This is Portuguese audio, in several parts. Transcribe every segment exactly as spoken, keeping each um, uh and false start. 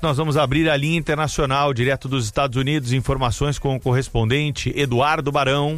nós vamos abrir a linha internacional, direto dos Estados Unidos, informações com o correspondente Eduardo Barão.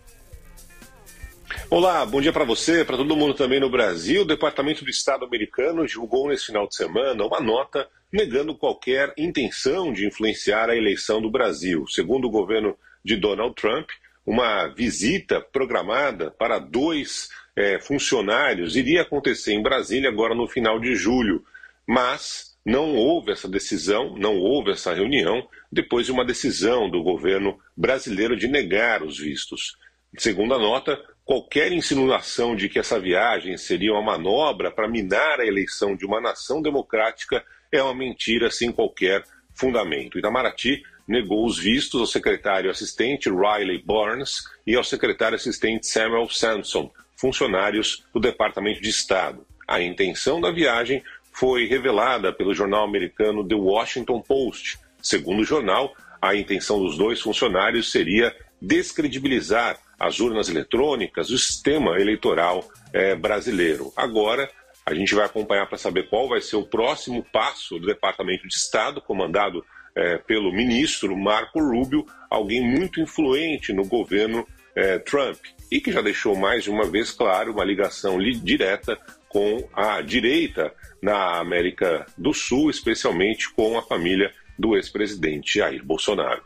Olá, bom dia para você, para todo mundo também no Brasil. O Departamento de Estado americano divulgou nesse final de semana uma nota negando qualquer intenção de influenciar a eleição do Brasil. Segundo o governo de Donald Trump, uma visita programada para dois é, funcionários iria acontecer em Brasília agora no final de julho, mas não houve essa decisão, não houve essa reunião, depois de uma decisão do governo brasileiro de negar os vistos. Segundo a nota, qualquer insinuação de que essa viagem seria uma manobra para minar a eleição de uma nação democrática é uma mentira sem qualquer fundamento. Itamaraty negou os vistos ao secretário assistente Riley Burns e ao secretário assistente Samuel Sampson, funcionários do Departamento de Estado. A intenção da viagem foi revelada pelo jornal americano The Washington Post. Segundo o jornal, a intenção dos dois funcionários seria descredibilizar as urnas eletrônicas, o sistema eleitoral é, brasileiro. Agora, a gente vai acompanhar para saber qual vai ser o próximo passo do Departamento de Estado, comandado é, pelo ministro Marco Rubio, alguém muito influente no governo é, Trump, e que já deixou mais de uma vez claro uma ligação li- direta com a direita na América do Sul, especialmente com a família do ex-presidente Jair Bolsonaro.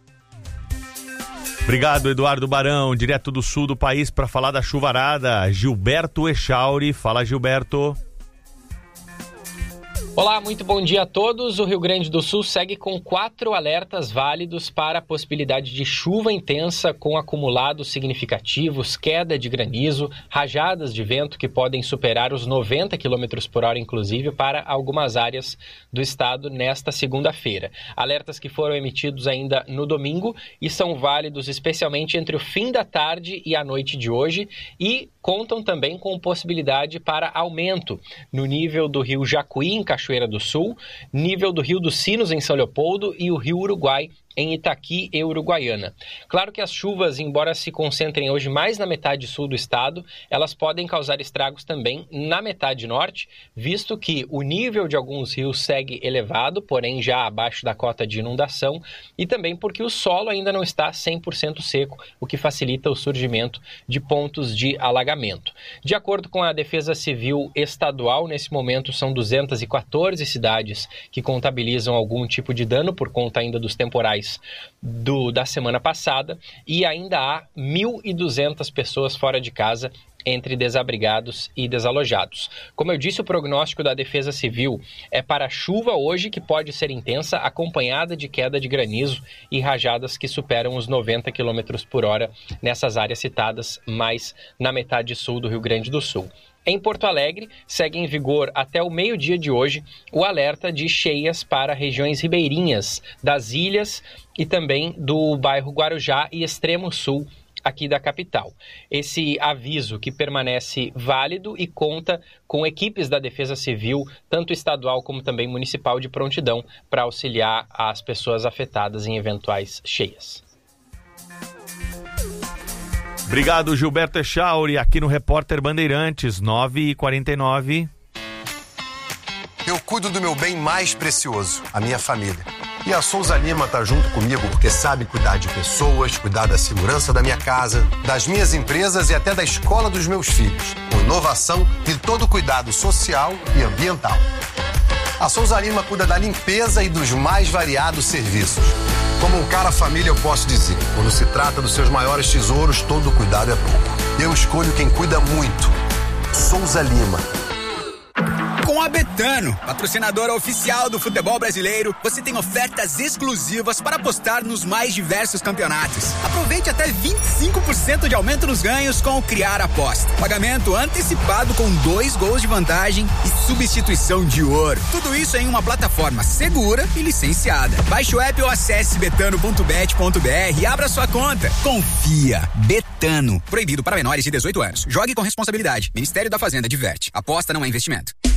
Obrigado, Eduardo Barão, direto do sul do país para falar da chuvarada. Gilberto Echauri. Fala, Gilberto. Olá, muito bom dia a todos. O Rio Grande do Sul segue com quatro alertas válidos para a possibilidade de chuva intensa com acumulados significativos, queda de granizo, rajadas de vento que podem superar os noventa quilômetros por hora, inclusive, para algumas áreas do estado nesta segunda-feira. Alertas que foram emitidos ainda no domingo e são válidos especialmente entre o fim da tarde e a noite de hoje e contam também com possibilidade para aumento no nível do rio Jacuí, em Cachoeira do Sul, nível do rio dos Sinos, em São Leopoldo, e o rio Uruguai, em Itaqui e Uruguaiana. Claro que as chuvas, embora se concentrem hoje mais na metade sul do estado, elas podem causar estragos também na metade norte, visto que o nível de alguns rios segue elevado, porém já abaixo da cota de inundação, e também porque o solo ainda não está cem por cento seco, o que facilita o surgimento de pontos de alagamento. De acordo com a Defesa Civil Estadual, nesse momento são duzentas e quatorze cidades que contabilizam algum tipo de dano por conta ainda dos temporais Do, da semana passada, e ainda há mil e duzentas pessoas fora de casa, entre desabrigados e desalojados. Como eu disse, o prognóstico da Defesa Civil é para chuva hoje, que pode ser intensa, acompanhada de queda de granizo e rajadas que superam os noventa quilômetros por hora nessas áreas citadas mais na metade sul do Rio Grande do Sul. Em Porto Alegre, segue em vigor até o meio-dia de hoje o alerta de cheias para regiões ribeirinhas das ilhas e também do bairro Guarujá e extremo sul aqui da capital. Esse aviso que permanece válido e conta com equipes da Defesa Civil, tanto estadual como também municipal, de prontidão para auxiliar as pessoas afetadas em eventuais cheias. Obrigado, Gilberto Echauri, aqui no Repórter Bandeirantes, nove e quarenta e nove. Eu cuido do meu bem mais precioso, a minha família. E a Souza Lima tá junto comigo porque sabe cuidar de pessoas, cuidar da segurança da minha casa, das minhas empresas e até da escola dos meus filhos, com inovação e todo o cuidado social e ambiental. A Souza Lima cuida da limpeza e dos mais variados serviços. Como um cara família, eu posso dizer, quando se trata dos seus maiores tesouros, todo cuidado é pouco. Eu escolho quem cuida muito. Souza Lima. Com a Betano, patrocinadora oficial do futebol brasileiro, você tem ofertas exclusivas para apostar nos mais diversos campeonatos. Aproveite até vinte e cinco por cento de aumento nos ganhos com o Criar Aposta. Pagamento antecipado com dois gols de vantagem e substituição de ouro. Tudo isso em uma plataforma segura e licenciada. Baixe o app ou acesse betano ponto bet ponto br e abra sua conta. Confia. Betano. Proibido para menores de dezoito anos. Jogue com responsabilidade. Ministério da Fazenda diverte. Aposta não é investimento.